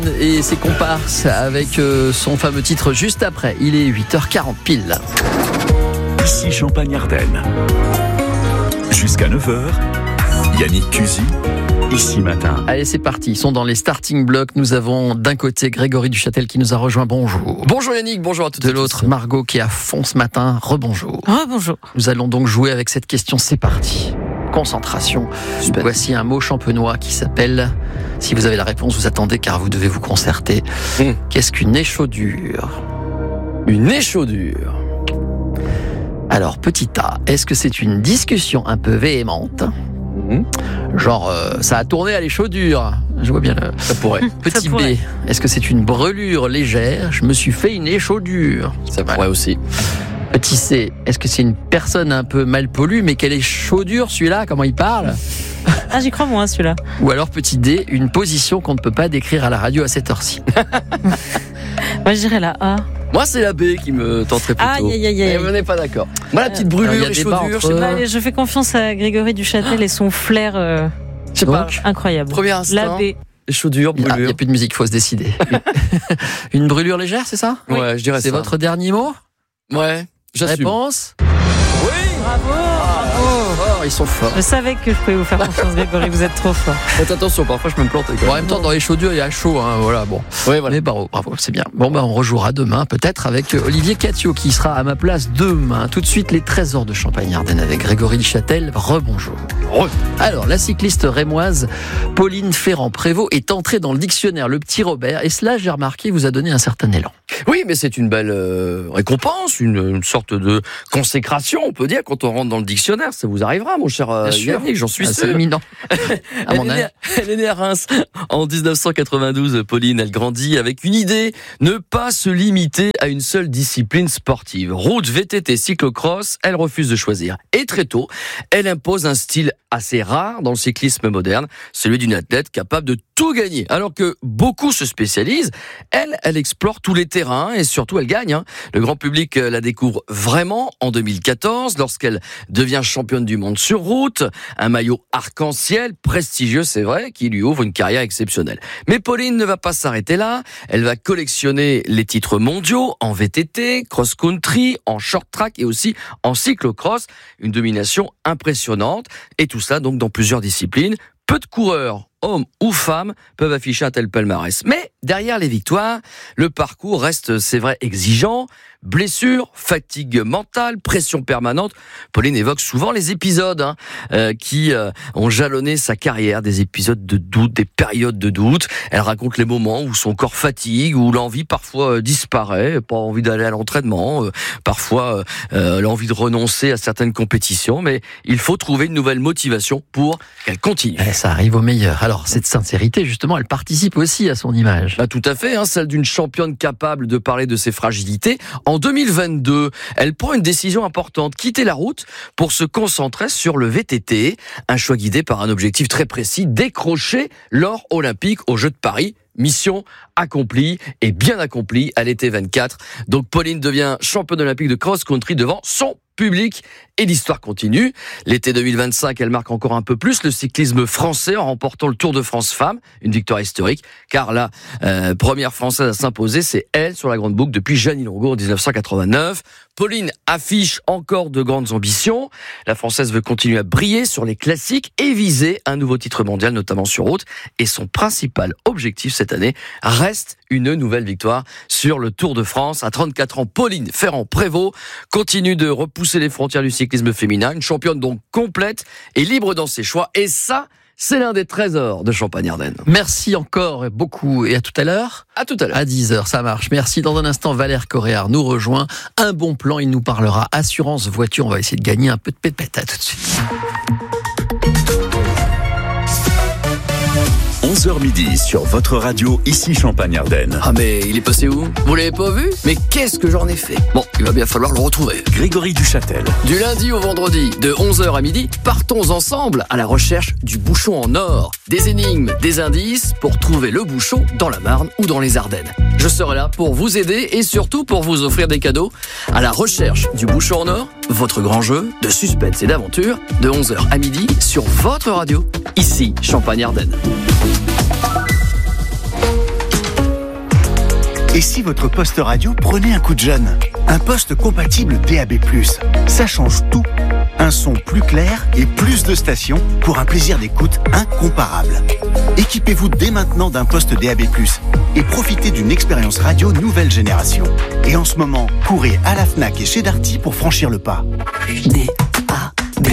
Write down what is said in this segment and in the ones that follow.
Et ses comparses avec son fameux titre juste après. Il est 8h40 pile. Ici Champagne-Ardenne. Jusqu'à 9h, Yannick Cusy, Ici Matin. Allez, c'est parti. Ils sont dans les starting blocks. Nous avons d'un côté Grégory Duchâtel qui nous a rejoint. Bonjour. Bonjour Yannick, bonjour à toutes et tous. De l'autre, Margot qui est à fond ce matin. Rebonjour. Rebonjour. Nous allons donc jouer avec cette question. C'est parti. Concentration. Super. Voici un mot champenois qui s'appelle... Si vous avez la réponse, vous attendez car vous devez vous concerter. Qu'est-ce qu'une échaudure ? Une échaudure. Alors, petit A, est-ce que c'est une discussion un peu véhémente ? Genre, ça a tourné à l'échaudure. Je vois bien le... Ça pourrait. Petit Ça pourrait. B, est-ce que c'est une brûlure légère ? Je me suis fait une échaudure. Ça pourrait aussi. Petit C, est-ce que c'est une personne un peu mal polue, mais quelle échaudure celui-là ? Comment il parle ? Ah, j'y crois moins celui-là. Ou alors petit D, une position qu'on ne peut pas décrire à la radio à cette heure-ci. Moi, je dirais la A. Moi, c'est la B qui me tenterait plutôt. Aïe, aïe, aïe, Mais aïe. on n'est pas d'accord. Moi, la petite Alors, il y brûlure, a débat échaudure, entre- je sais pas. Allez, je fais confiance à Grégory Duchâtel et son flair Je sais pas. Donc, incroyable. Premier instinct. La B. Échaudure, il n'y brûlure. a plus de musique, il faut se décider. Une brûlure légère, c'est ça ? Ouais, je dirais C'est ça. votre dernier mot ? Ouais, j'assume. Réponse ? Bravo. Oh, ils sont forts. Je savais que je pouvais vous faire confiance, Grégory. Vous êtes trop fort. Faites attention, parfois je me plante. Bon, en même temps, dans les chaudures, il y a chaud, hein, voilà, bon. Ouais, voilà. Mais bravo, c'est bien. Bon, on rejouera demain, peut-être, avec Olivier Catio, qui sera à ma place demain. Tout de suite, les trésors de Champagne-Ardenne avec Grégory Duchâtel. Rebonjour. Alors, la cycliste rémoise Pauline Ferrand-Prévot est entrée dans le dictionnaire Le Petit Robert, et cela, j'ai remarqué, vous a donné un certain élan. Oui, mais c'est une belle récompense, une sorte de consécration, on peut dire, quand on rentre dans le dictionnaire. Ça vous arrivera, mon cher Bien sûr. Yannick, j'en suis C'est sûr. éminent. À mon avis. Elle est née à Reims en 1992, Pauline. Elle grandit avec une idée, ne pas se limiter à une seule discipline sportive. Route, VTT, cyclocross, elle refuse de choisir. Et très tôt, elle impose un style assez rare dans le cyclisme moderne, celui d'une athlète capable de tout gagner. Alors que beaucoup se spécialisent, elle explore tous les terrains et surtout elle gagne. Le grand public la découvre vraiment en 2014 lorsqu'elle devient championne du monde sur route. Un maillot arc-en-ciel, prestigieux c'est vrai, qui lui ouvre une carrière exceptionnelle. Mais Pauline ne va pas s'arrêter là. Elle va collectionner les titres mondiaux en VTT, cross-country, en short-track et aussi en cyclocross. Une domination impressionnante. Et tout ça donc dans plusieurs disciplines. Peu de coureurs, hommes ou femmes, peuvent afficher un tel palmarès. Mais derrière les victoires, le parcours reste, c'est vrai, exigeant. Blessures, fatigue mentale, pression permanente. Pauline évoque souvent les épisodes qui ont jalonné sa carrière, des épisodes de doute, des périodes de doute. Elle raconte les moments où son corps fatigue, où l'envie parfois disparaît, pas envie d'aller à l'entraînement, parfois l'envie de renoncer à certaines compétitions, mais il faut trouver une nouvelle motivation pour qu'elle continue. Ça arrive au meilleur. Alors, cette sincérité, justement, elle participe aussi à son image. Bah, tout à fait, celle d'une championne capable de parler de ses fragilités. En 2022, elle prend une décision importante, quitter la route pour se concentrer sur le VTT. Un choix guidé par un objectif très précis, décrocher l'or olympique aux Jeux de Paris. Mission accomplie et bien accomplie à l'été 24. Donc Pauline devient championne olympique de cross-country devant son public et l'histoire continue. L'été 2025, elle marque encore un peu plus le cyclisme français en remportant le Tour de France Femmes, une victoire historique, car la première française à s'imposer, c'est elle sur la grande boucle depuis Jeannie Longo en 1989. Pauline affiche encore de grandes ambitions. La française veut continuer à briller sur les classiques et viser un nouveau titre mondial, notamment sur route. Et son principal objectif cette année reste une nouvelle victoire sur le Tour de France. À 34 ans, Pauline Ferrand-Prévot continue de repousser les frontières du cyclisme féminin. Une championne donc complète et libre dans ses choix. Et ça, c'est l'un des trésors de Champagne-Ardenne. Merci encore beaucoup et à tout à l'heure. À tout à l'heure. À 10h, ça marche. Merci. Dans un instant, Valère Coréard nous rejoint. Un bon plan, il nous parlera assurance voiture. On va essayer de gagner un peu de pépette. À tout de suite. 11h midi sur votre radio, ici Champagne-Ardenne. Ah mais il est passé où? Vous l'avez pas vu? Mais qu'est-ce que j'en ai fait? Bon, il va bien falloir le retrouver. Grégory Duchâtel. Du lundi au vendredi, de 11h à midi, partons ensemble à la recherche du bouchon en or. Des énigmes, des indices pour trouver le bouchon dans la Marne ou dans les Ardennes. Je serai là pour vous aider et surtout pour vous offrir des cadeaux. À la recherche du bouchon en or, votre grand jeu de suspense et d'aventure, de 11h à midi sur votre radio, ici Champagne-Ardenne. Et si votre poste radio prenait un coup de jeune? Un poste compatible DAB+, ça change tout. Un son plus clair et plus de stations pour un plaisir d'écoute incomparable. Équipez-vous dès maintenant d'un poste DAB+, et profitez d'une expérience radio nouvelle génération. Et en ce moment, courez à la Fnac et chez Darty pour franchir le pas. DAB+.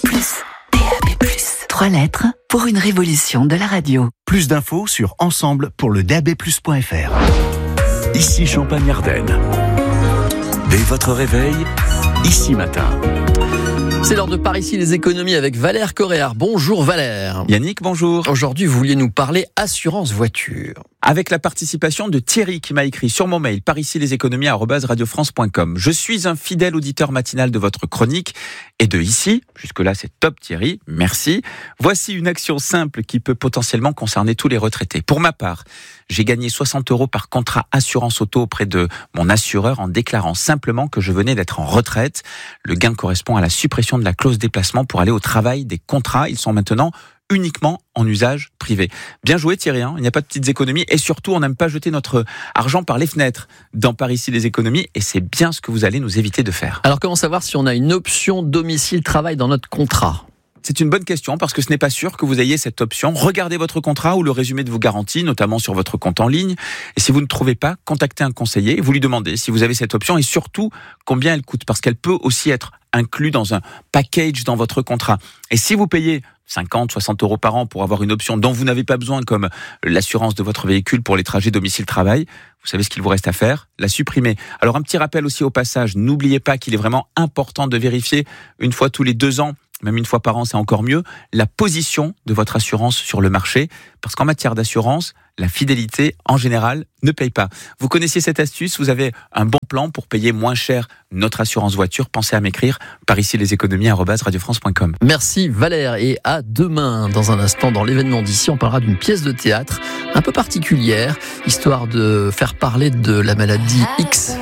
DAB+. 3 lettres pour une révolution de la radio. Plus d'infos sur ensemble pour le dabplus.fr. Ici Champagne-Ardenne. Dès votre réveil, ici matin. C'est l'heure de Par ici les économies avec Valère Coréard. Bonjour Valère. Yannick, bonjour. Aujourd'hui, vous vouliez nous parler assurance voiture. Avec la participation de Thierry qui m'a écrit sur mon mail paricileséconomies@radiofrance.com. Je suis un fidèle auditeur matinal de votre chronique et de ici. Jusque-là, c'est top Thierry, merci. Voici une action simple qui peut potentiellement concerner tous les retraités. Pour ma part, j'ai gagné 60 € par contrat assurance auto auprès de mon assureur en déclarant simplement que je venais d'être en retraite. Le gain correspond à la suppression de la clause déplacement pour aller au travail des contrats. Ils sont maintenant uniquement en usage privé. Bien joué Thierry, il n'y a pas de petites économies et surtout on n'aime pas jeter notre argent par les fenêtres dans Par ici les économies et c'est bien ce que vous allez nous éviter de faire. Alors comment savoir si on a une option domicile-travail dans notre contrat ? C'est une bonne question parce que ce n'est pas sûr que vous ayez cette option. Regardez votre contrat ou le résumé de vos garanties, notamment sur votre compte en ligne. Et si vous ne trouvez pas, contactez un conseiller et vous lui demandez si vous avez cette option et surtout combien elle coûte parce qu'elle peut aussi être inclue dans un package dans votre contrat. Et si vous payez 50, 60 € par an pour avoir une option dont vous n'avez pas besoin comme l'assurance de votre véhicule pour les trajets domicile-travail, vous savez ce qu'il vous reste à faire? La supprimer. Alors un petit rappel aussi au passage, n'oubliez pas qu'il est vraiment important de vérifier une fois tous les 2 ans, même une fois par an, c'est encore mieux, la position de votre assurance sur le marché. Parce qu'en matière d'assurance, la fidélité, en général, ne paye pas. Vous connaissiez cette astuce, vous avez un bon plan pour payer moins cher notre assurance voiture. Pensez à m'écrire par ici leséconomies@radiofrance.com. Merci Valère et à demain. Dans un instant, dans l'événement d'ici, on parlera d'une pièce de théâtre un peu particulière, histoire de faire parler de la maladie X.